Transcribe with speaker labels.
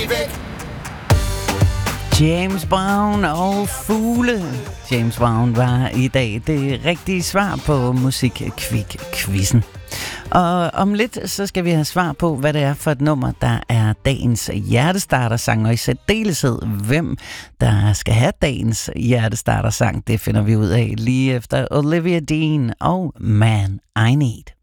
Speaker 1: James Brown og fugle. James Brown var i dag det rigtige svar på Musikkvik-quizzen. Og om lidt, så skal vi have svar på, hvad det er for et nummer, der er dagens hjertestartersang, og i særdeleshed, hvem der skal have dagens hjertestartersang. Det finder vi ud af lige efter Olivia Dean og Man I Need.